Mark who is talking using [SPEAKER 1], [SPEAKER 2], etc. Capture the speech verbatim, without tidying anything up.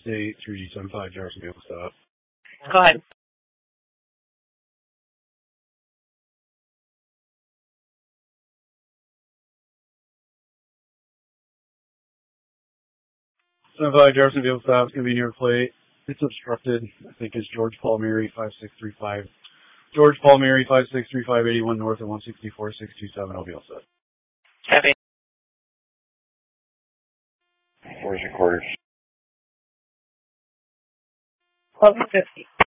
[SPEAKER 1] eight, three G seven five, Jacksonville, stop.
[SPEAKER 2] Go ahead.
[SPEAKER 1] seven five, Jacksonville, stop. It's going to be near plate. It's obstructed. I think it's George Palmieri, five six three five. George Palmieri, five six three five, eighty-one north of one sixty-four, six two seven. I'll be all set.
[SPEAKER 2] Copy.
[SPEAKER 3] Where's your quarters?
[SPEAKER 2] twelve fifty.